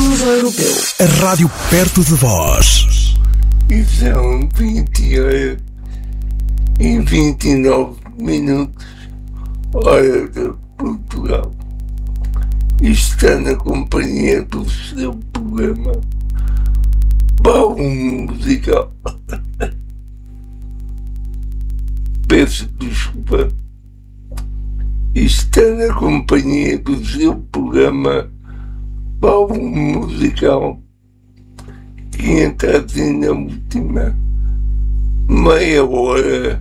Europeu. A rádio perto de vós. E são 28 e 29 minutos, hora de Portugal. E está na companhia do seu programa Pau Musical. Peço desculpa. Está na companhia do seu programa Pau Musical. E entrado na última meia hora